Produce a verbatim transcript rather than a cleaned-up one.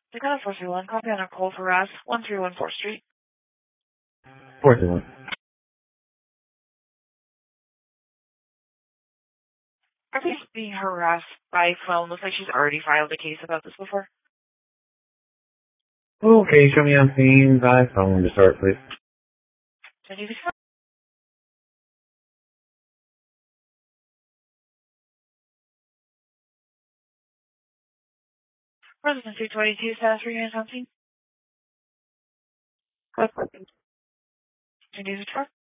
Dakota four three one, copy on a call for harass, one three one fourth Street. four three one. Are they being harassed by phone? Looks like she's already filed a case about this before. Okay, show me on scene by phone to start, please. twenty six. Resident three twenty-two, status for unit something. Introduce the truck.